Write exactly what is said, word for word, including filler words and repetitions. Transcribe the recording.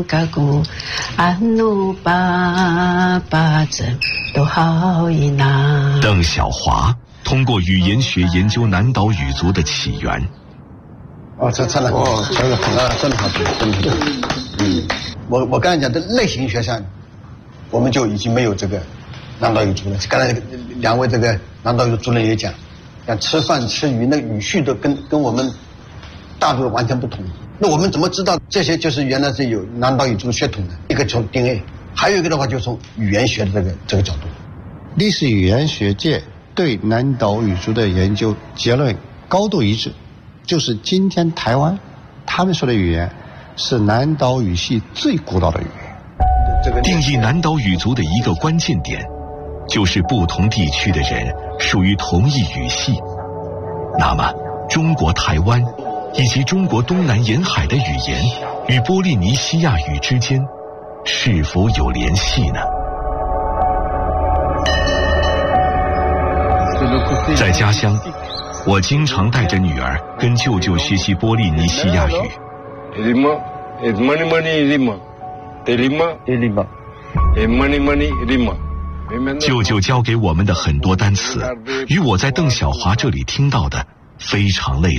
嘎古安努巴巴真都好伊那。 邓小华通过语言学研究南岛语族的起源。 哦，这这了，哦，这个好啊，真的好，真的好。嗯，我我刚才讲的类型学上，我们就已经没有这个南岛语族了。刚才两位这个南岛语族人也讲，像吃饭吃鱼那个语序都跟跟我们大陆完全不同。那我们怎么知道这些就是原来是有南岛语族血统的？一个从 D N A， 还有一个的话就从语言学的这个这个角度。 历史语言学界对南岛语族的研究结论高度一致，就是今天台湾他们说的语言是南岛语系最古老的语言。 定义南岛语族的一个关键点，就是不同地区的人属于同一语系。那么，中国台湾以及中国东南沿海的语言与波利尼西亚语之间是否有联系呢？在家乡，我经常带着女儿跟舅舅学习波利尼西亚语。舅舅教给我们的很多单词，与我在邓小华这里听到的非常类似。